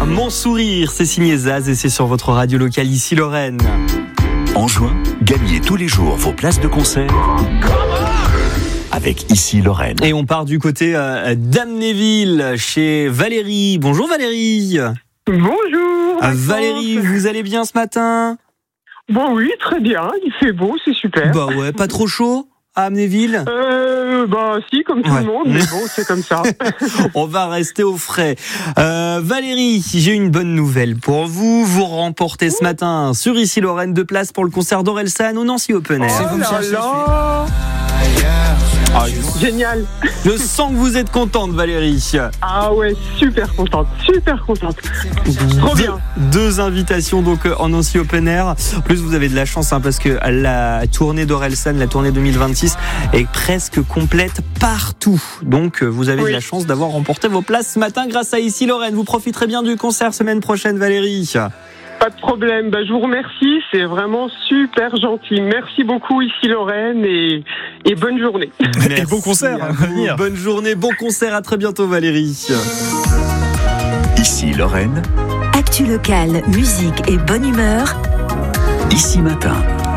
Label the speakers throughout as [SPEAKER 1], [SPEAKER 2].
[SPEAKER 1] Mon sourire, c'est signé Zaz et c'est sur votre radio locale Ici Lorraine.
[SPEAKER 2] En juin, gagnez tous les jours vos places de concert avec Ici Lorraine.
[SPEAKER 1] Et on part du côté d'Amnéville chez Valérie. Bonjour Valérie.
[SPEAKER 3] Bonjour.
[SPEAKER 1] Valérie, vous allez bien ce matin ?
[SPEAKER 3] Bon oui, très bien, il fait beau, c'est super.
[SPEAKER 1] Bah ouais, pas trop chaud à Amnéville ?
[SPEAKER 3] Bah si, comme tout le monde, mais bon, c'est comme ça.
[SPEAKER 1] On va rester au frais. Valérie, j'ai une bonne nouvelle pour vous. Vous remportez ce matin sur Ici Lorraine 2 places pour le concert d'Orelsan au Nancy Open Air.
[SPEAKER 3] Oh là là. Génial.
[SPEAKER 1] Je sens que vous êtes contente Valérie.
[SPEAKER 3] Ah ouais, super contente. Trop bien.
[SPEAKER 1] Deux invitations donc en Nancy Open Air. En plus vous avez de la chance parce que la tournée d'Orelsan, la tournée 2026 est presque complète partout. Donc vous avez de la chance d'avoir remporté vos places ce matin grâce à Ici Lorraine. Vous profiterez bien du concert semaine prochaine Valérie.
[SPEAKER 3] Pas de problème, je vous remercie, c'est vraiment super gentil. Merci beaucoup Ici Lorraine et bonne journée.
[SPEAKER 1] Et bon concert. Bonne journée, bon concert, à très bientôt Valérie.
[SPEAKER 2] Ici Lorraine.
[SPEAKER 4] Actu locale, musique et bonne humeur.
[SPEAKER 2] Ici Matin.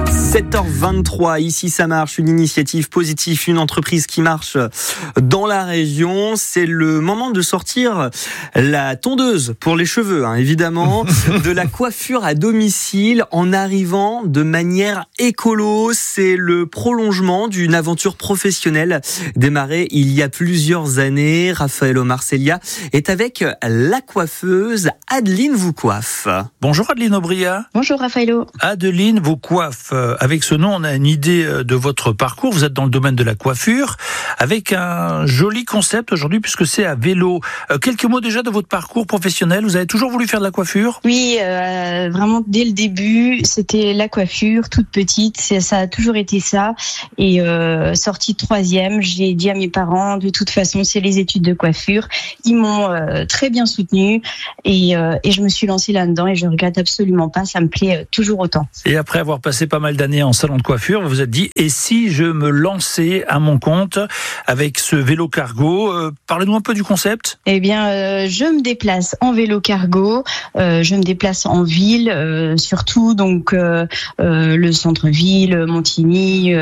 [SPEAKER 1] 7h23, Ici ça marche, une initiative positive, une entreprise qui marche dans la région. C'est le moment de sortir la tondeuse pour les cheveux, évidemment, de la coiffure à domicile en arrivant de manière écolo. C'est le prolongement d'une aventure professionnelle démarrée il y a plusieurs années. Raphaël Marcellia est avec la coiffeuse Adeline vous coiffe.
[SPEAKER 5] Bonjour Adeline Aubria.
[SPEAKER 6] Bonjour Raphaël.
[SPEAKER 5] Adeline vous coiffe. Avec ce nom, on a une idée de votre parcours. Vous êtes dans le domaine de la coiffure, avec un joli concept aujourd'hui, puisque c'est à vélo. Quelques mots déjà de votre parcours professionnel. Vous avez toujours voulu faire de la coiffure ?
[SPEAKER 6] Oui, vraiment dès le début, c'était la coiffure, toute petite. Ça a toujours été ça. Et sortie de 3e, j'ai dit à mes parents, de toute façon, c'est les études de coiffure. Ils m'ont très bien soutenue et je me suis lancée là-dedans et je regrette absolument pas. Ça me plaît toujours autant.
[SPEAKER 5] Et après avoir passé pas mal d'années en salon de coiffure, vous vous êtes dit, et si je me lançais à mon compte avec ce vélo cargo ? Parlez-nous un peu du concept.
[SPEAKER 6] Eh bien, je me déplace en vélo cargo, je me déplace en ville, surtout donc le centre-ville, Montigny,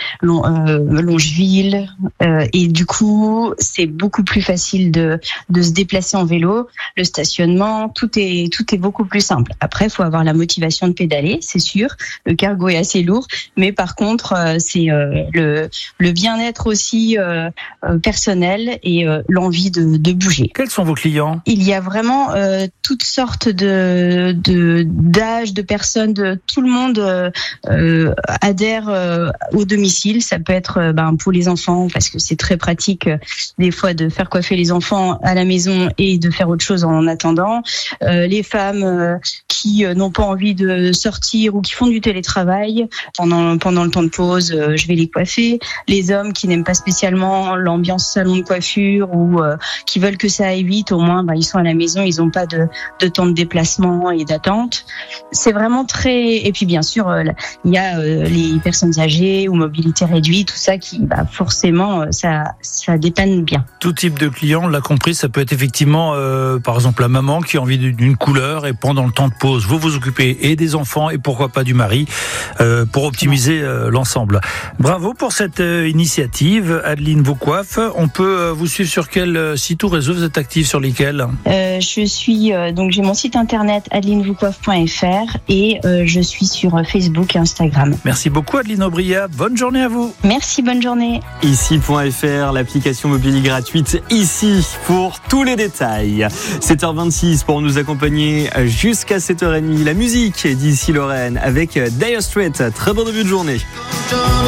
[SPEAKER 6] Longeville, et du coup, c'est beaucoup plus facile de se déplacer en vélo. Le stationnement, tout est beaucoup plus simple. Après, il faut avoir la motivation de pédaler, c'est sûr. Le cargo est assez lourd, mais par contre, c'est le bien-être aussi personnel et l'envie de bouger.
[SPEAKER 5] Quels sont vos clients ?
[SPEAKER 6] Il y a vraiment toutes sortes d'âges, de personnes, tout le monde adhère au domicile. Ça peut être pour les enfants, parce que c'est très pratique des fois de faire coiffer les enfants à la maison et de faire autre chose en attendant. Les femmes qui n'ont pas envie de sortir ou qui font du télétravail, pendant le temps de pause, je vais les coiffer. Les hommes qui n'aiment pas spécialement l'ambiance salon de coiffure ou qui veulent que ça aille vite, au moins ils sont à la maison, ils n'ont pas de temps de déplacement et d'attente. C'est vraiment très... Et puis bien sûr, il y a les personnes âgées ou mobilité réduite, tout ça qui forcément ça dépanne bien.
[SPEAKER 5] Tout type de client, on l'a compris, ça peut être effectivement par exemple la maman qui a envie d'une couleur et pendant le temps de pause, vous vous occupez et des enfants et pourquoi pas du mari pour optimiser l'ensemble. Bravo pour cette initiative, Adeline vous coiffe. On peut vous suivre sur quel site ou réseau? Vous êtes active sur lesquels?
[SPEAKER 6] Je suis donc j'ai mon site internet adelinevoucoiffe.fr et je suis sur Facebook et Instagram.
[SPEAKER 5] Merci beaucoup Adeline Aubria, bonne journée à vous.
[SPEAKER 6] Merci, bonne journée.
[SPEAKER 1] Ici.fr, l'application mobile gratuite Ici pour tous les détails. 7h26 pour nous accompagner jusqu'à 7h30. La musique d'Ici Lorraine avec Dire Straits. Très bon début de journée.